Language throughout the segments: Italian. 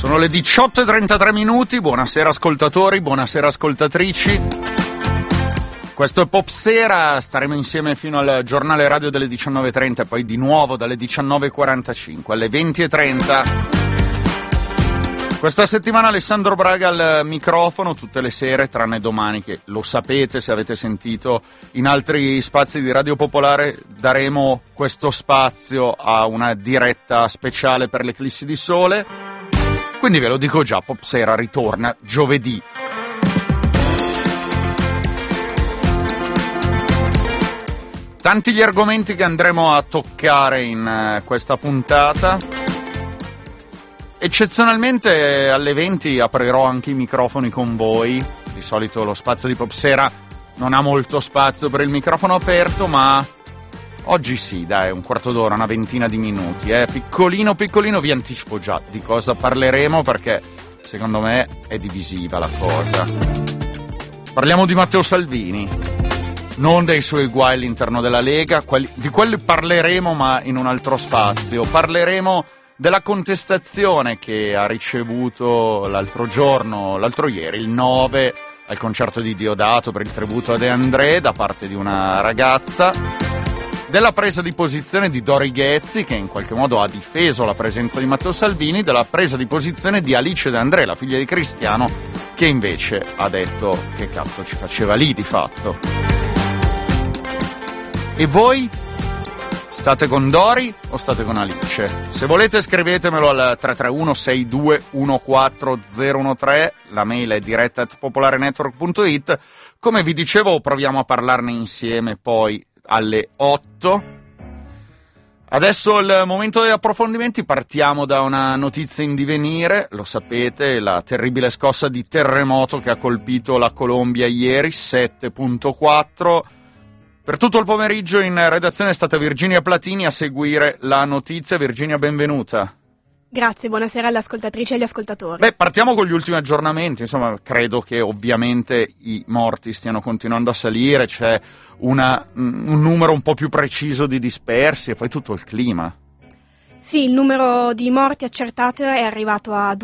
Sono le 18:33 minuti, buonasera ascoltatori, buonasera ascoltatrici. Questo è Popsera, staremo insieme fino al giornale radio delle 19:30 e poi di nuovo dalle 19:45 alle 20:30. Questa settimana Alessandro Braga al microfono tutte le sere, tranne domani che lo sapete se avete sentito in altri spazi di Radio Popolare, daremo questo spazio a una diretta speciale per l'eclissi di sole. Quindi ve lo dico già, Popsera ritorna giovedì. Tanti gli argomenti che andremo a toccare in questa puntata. Eccezionalmente alle 20 aprirò anche i microfoni con voi. Di solito lo spazio di Popsera non ha molto spazio per il microfono aperto, ma oggi sì, dai, un quarto d'ora, una ventina di minuti, piccolino, vi anticipo già di cosa parleremo perché secondo me è divisiva la cosa. Parliamo di Matteo Salvini, non dei suoi guai all'interno della Lega, di quelli parleremo ma in un altro spazio. Parleremo della contestazione che ha ricevuto l'altro ieri, il 9, al concerto di Diodato per il tributo a De André da parte di una ragazza. Della presa di posizione di Dori Ghezzi, che in qualche modo ha difeso la presenza di Matteo Salvini, della presa di posizione di Alice De André, la figlia di Cristiano, che invece ha detto che cazzo ci faceva lì di fatto. E voi? State con Dori o state con Alice? Se volete scrivetemelo al 331-6214013, la mail è diretta@popolarenetwork.it. Come vi dicevo proviamo a parlarne insieme poi alle 8. Adesso il momento degli approfondimenti, partiamo da una notizia in divenire, lo sapete, la terribile scossa di terremoto che ha colpito la Colombia ieri, 7.4. Per tutto il pomeriggio in redazione è stata Virginia Platini a seguire la notizia. Virginia, benvenuta. Grazie, buonasera alle ascoltatrici e agli ascoltatori. Partiamo con gli ultimi aggiornamenti, insomma, credo che ovviamente i morti stiano continuando a salire, c'è un numero un po' più preciso di dispersi e poi tutto il clima. Sì, il numero di morti accertato è arrivato a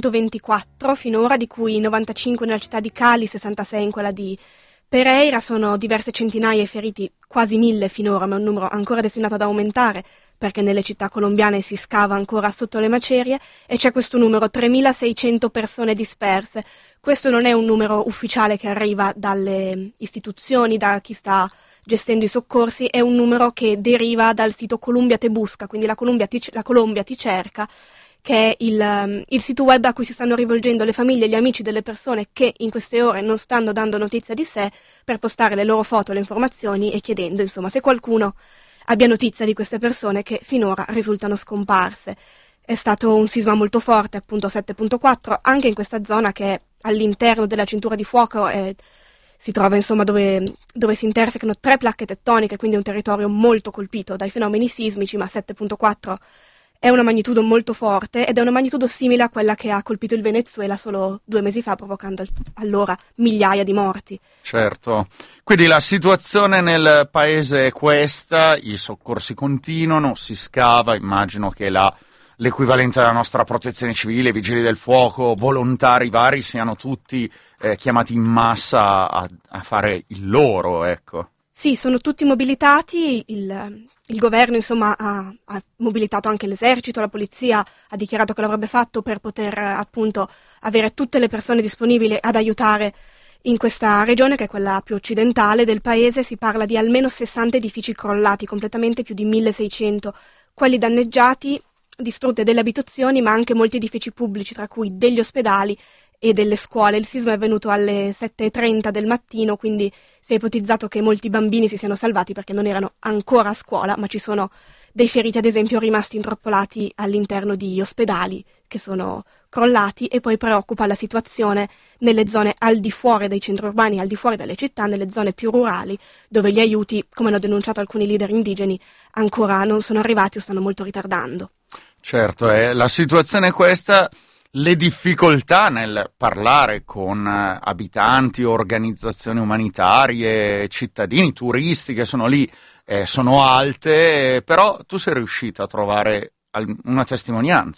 224 finora, di cui 95 nella città di Cali, 66 in quella di Pereira, sono diverse centinaia i feriti, quasi 1000 finora, ma è un numero ancora destinato ad aumentare, perché nelle città colombiane si scava ancora sotto le macerie, e c'è questo numero, 3.600 persone disperse. Questo non è un numero ufficiale che arriva dalle istituzioni, da chi sta gestendo i soccorsi, è un numero che deriva dal sito Colombia Te Busca, quindi la Colombia ti cerca, che è il sito web a cui si stanno rivolgendo le famiglie e gli amici delle persone che in queste ore non stanno dando notizia di sé, per postare le loro foto, le informazioni e chiedendo, insomma, se qualcuno abbia notizia di queste persone che finora risultano scomparse. È stato un sisma molto forte, appunto 7.4, anche in questa zona che è all'interno della cintura di fuoco, si trova insomma dove si intersecano 3 placche tettoniche, quindi un territorio molto colpito dai fenomeni sismici, ma 7.4 è una magnitudo molto forte ed è una magnitudo simile a quella che ha colpito il Venezuela solo 2 mesi fa, provocando allora migliaia di morti. Certo, quindi la situazione nel paese è questa, i soccorsi continuano, si scava, immagino che l'equivalente della nostra protezione civile, vigili del fuoco, volontari vari siano tutti chiamati in massa a fare il loro, ecco. Sì, sono tutti mobilitati, il governo insomma ha mobilitato anche l'esercito, la polizia ha dichiarato che l'avrebbe fatto per poter appunto avere tutte le persone disponibili ad aiutare in questa regione che è quella più occidentale del paese. Si parla di almeno 60 edifici crollati completamente, più di 1600 quelli danneggiati, distrutte delle abitazioni ma anche molti edifici pubblici, tra cui degli ospedali e delle scuole. Il sisma è avvenuto alle 7:30 del mattino, quindi si è ipotizzato che molti bambini si siano salvati perché non erano ancora a scuola, ma ci sono dei feriti, ad esempio, rimasti intrappolati all'interno di ospedali che sono crollati, e poi preoccupa la situazione nelle zone al di fuori dei centri urbani, al di fuori delle città, nelle zone più rurali, dove gli aiuti, come hanno denunciato alcuni leader indigeni, ancora non sono arrivati o stanno molto ritardando. Certo, la situazione è questa. Le difficoltà nel parlare con abitanti, organizzazioni umanitarie, cittadini, turisti che sono lì, sono alte, però tu sei riuscita a trovare una testimonianza.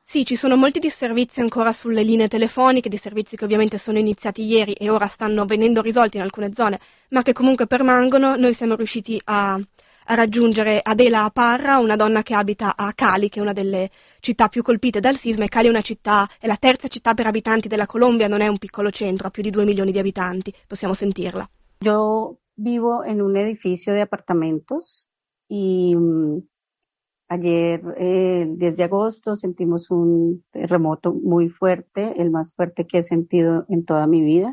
Sì, ci sono molti disservizi ancora sulle linee telefoniche, disservizi che ovviamente sono iniziati ieri e ora stanno venendo risolti in alcune zone, ma che comunque permangono. Noi siamo riusciti a raggiungere Adela Parra, una donna che abita a Cali, che è una delle città più colpite dal sisma, e Cali è la terza città per abitanti della Colombia, non è un piccolo centro, ha più di 2 milioni di abitanti, possiamo sentirla. Yo vivo en un edificio de apartamentos y ayer, el 10 de agosto, sentimos un terremoto muy fuerte, el más fuerte que he sentido en toda mi vida.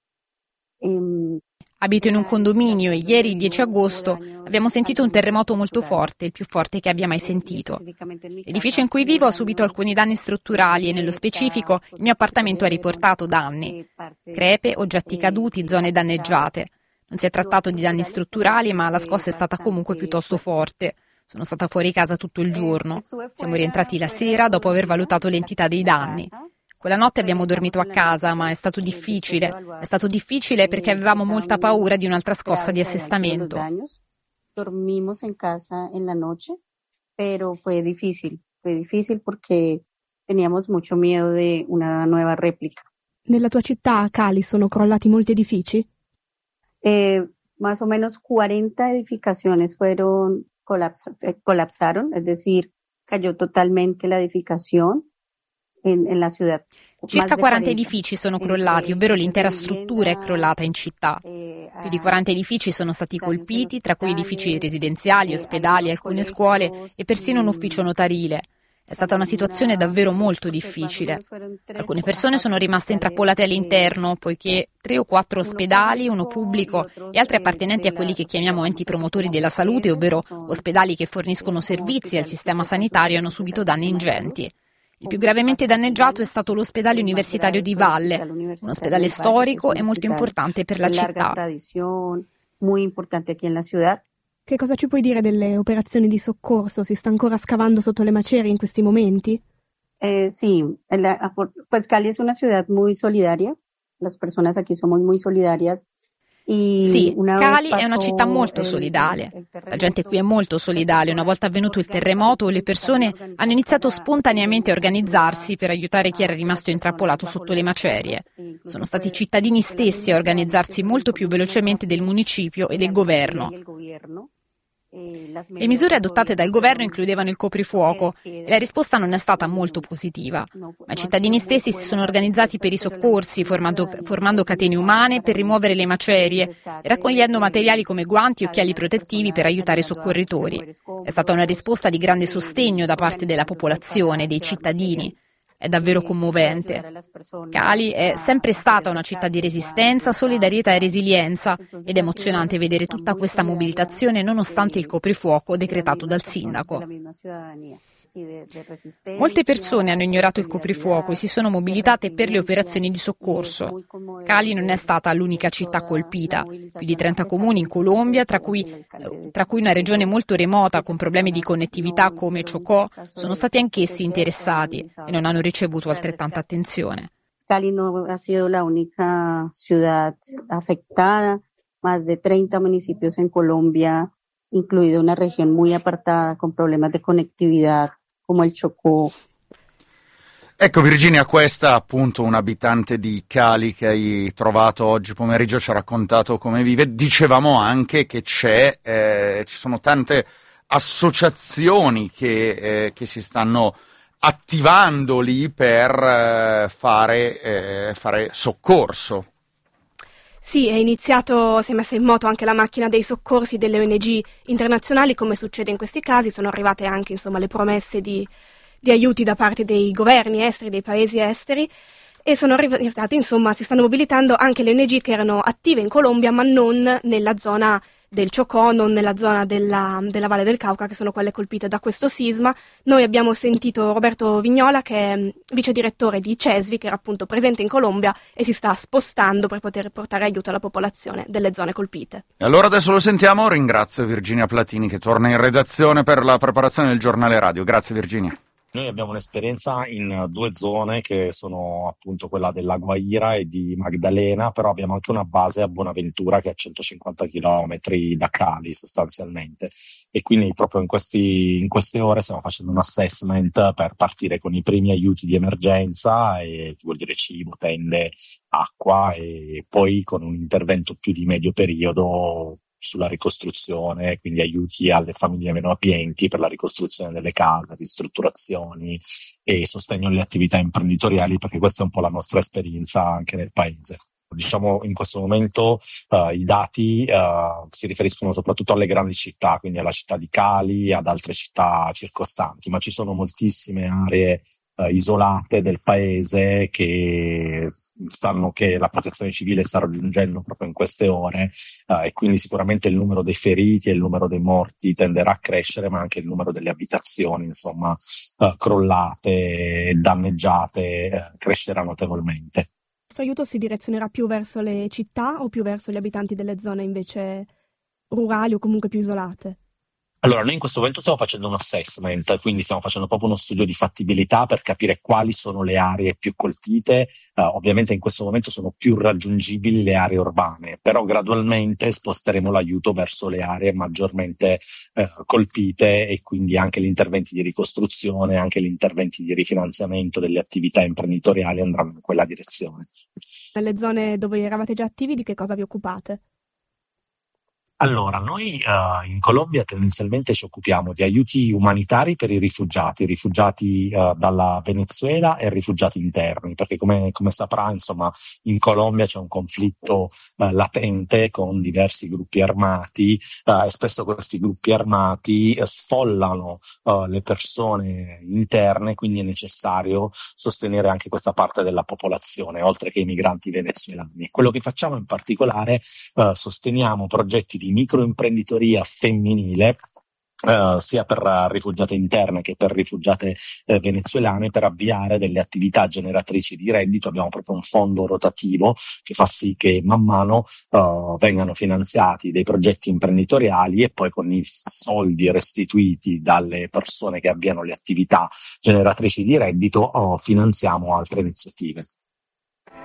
Abito in un condominio e ieri, 10 agosto, abbiamo sentito un terremoto molto forte, il più forte che abbia mai sentito. L'edificio in cui vivo ha subito alcuni danni strutturali e nello specifico il mio appartamento ha riportato danni, crepe, oggetti caduti, zone danneggiate. Non si è trattato di danni strutturali, ma la scossa è stata comunque piuttosto forte. Sono stata fuori casa tutto il giorno. Siamo rientrati la sera dopo aver valutato l'entità dei danni. Quella notte abbiamo dormito a casa, ma è stato difficile. È stato difficile perché avevamo molta paura di un'altra scossa di assestamento. Dormimos en casa en la noche, pero fue difícil porque teníamos mucho miedo de una nueva réplica. Nella tua città, a Cali, sono crollati molti edifici? Más o menos 40 edificaciones colapsaron, es decir, cayó totalmente la edificación en la ciudad. Circa 40 edifici sono crollati, ovvero l'intera struttura è crollata in città. Più di 40 edifici sono stati colpiti, tra cui edifici residenziali, ospedali, alcune scuole e persino un ufficio notarile. È stata una situazione davvero molto difficile. Alcune persone sono rimaste intrappolate all'interno, poiché 3 o 4 ospedali, uno pubblico e altri appartenenti a quelli che chiamiamo enti promotori della salute, ovvero ospedali che forniscono servizi al sistema sanitario, hanno subito danni ingenti. Il più gravemente danneggiato è stato l'ospedale universitario di Valle, un ospedale storico e molto importante per la città. Che cosa ci puoi dire delle operazioni di soccorso? Si sta ancora scavando sotto le macerie in questi momenti? Sí, pues Cali es una ciudad muy solidaria, las personas aquí somos muy solidarias. Sì, Cali è una città molto solidale. La gente qui è molto solidale. Una volta avvenuto il terremoto, le persone hanno iniziato spontaneamente a organizzarsi per aiutare chi era rimasto intrappolato sotto le macerie. Sono stati i cittadini stessi a organizzarsi molto più velocemente del municipio e del governo. Le misure adottate dal governo includevano il coprifuoco e la risposta non è stata molto positiva, ma i cittadini stessi si sono organizzati per i soccorsi, formando catene umane per rimuovere le macerie e raccogliendo materiali come guanti e occhiali protettivi per aiutare i soccorritori. È stata una risposta di grande sostegno da parte della popolazione, dei cittadini. È davvero commovente. Cali è sempre stata una città di resistenza, solidarietà e resilienza ed è emozionante vedere tutta questa mobilitazione nonostante il coprifuoco decretato dal sindaco. Molte persone hanno ignorato il coprifuoco e si sono mobilitate per le operazioni di soccorso. Cali non è stata l'unica città colpita. Più di 30 comuni in Colombia, tra cui una regione molto remota con problemi di connettività come Chocó, sono stati anch'essi interessati e non hanno ricevuto altrettanta attenzione. Cali no ha sido la única ciudad afectada, más de 30 municipios en Colombia, incluida una región muy apartada con problemas de conectividad come il Chocó. Ecco Virginia, questa appunto un abitante di Cali che hai trovato oggi pomeriggio, ci ha raccontato come vive. Dicevamo anche che ci sono tante associazioni che si stanno attivando lì per fare soccorso. Sì, si è messa in moto anche la macchina dei soccorsi delle ONG internazionali, come succede in questi casi. Sono arrivate anche le promesse di aiuti da parte dei governi esteri, dei paesi esteri, e sono arrivate, si stanno mobilitando anche le ONG che erano attive in Colombia, ma non nella zona del Chocó, non nella zona della Valle del Cauca, che sono quelle colpite da questo sisma. Noi abbiamo sentito Roberto Vignola, che è vice direttore di CESVI, che era appunto presente in Colombia e si sta spostando per poter portare aiuto alla popolazione delle zone colpite. E allora adesso lo sentiamo. Ringrazio Virginia Platini che torna in redazione per la preparazione del giornale radio. Grazie Virginia. Noi abbiamo un'esperienza in due zone che sono appunto quella della Guaira e di Magdalena, però abbiamo anche una base a Buonaventura che è a 150 chilometri da Cali sostanzialmente, e quindi proprio in queste ore stiamo facendo un assessment per partire con i primi aiuti di emergenza, e che vuol dire cibo, tende, acqua, e poi con un intervento più di medio periodo sulla ricostruzione, quindi aiuti alle famiglie meno abbienti per la ricostruzione delle case, ristrutturazioni e sostegno alle attività imprenditoriali, perché questa è un po' la nostra esperienza anche nel paese. Diciamo in questo momento i dati si riferiscono soprattutto alle grandi città, quindi alla città di Cali, ad altre città circostanti, ma ci sono moltissime aree isolate del paese che sanno che la protezione civile sta raggiungendo proprio in queste ore, e quindi sicuramente il numero dei feriti e il numero dei morti tenderà a crescere, ma anche il numero delle abitazioni, insomma, crollate e danneggiate crescerà notevolmente. Questo aiuto si direzionerà più verso le città o più verso gli abitanti delle zone invece rurali o comunque più isolate? Allora, noi in questo momento stiamo facendo un assessment, quindi stiamo facendo proprio uno studio di fattibilità per capire quali sono le aree più colpite. Ovviamente in questo momento sono più raggiungibili le aree urbane, però gradualmente sposteremo l'aiuto verso le aree maggiormente colpite, e quindi anche gli interventi di ricostruzione, anche gli interventi di rifinanziamento delle attività imprenditoriali andranno in quella direzione. Nelle zone dove eravate già attivi, di che cosa vi occupate? Allora, noi in Colombia tendenzialmente ci occupiamo di aiuti umanitari per i rifugiati dalla Venezuela e rifugiati interni, perché come saprà, insomma, in Colombia c'è un conflitto latente con diversi gruppi armati, e spesso questi gruppi armati sfollano le persone interne, quindi è necessario sostenere anche questa parte della popolazione, oltre che i migranti venezuelani. Quello che facciamo in particolare, sosteniamo progetti di microimprenditoria femminile, sia per rifugiate interne che per rifugiate venezuelane, per avviare delle attività generatrici di reddito. Abbiamo proprio un fondo rotativo che fa sì che man mano vengano finanziati dei progetti imprenditoriali, e poi con i soldi restituiti dalle persone che avviano le attività generatrici di reddito finanziamo altre iniziative.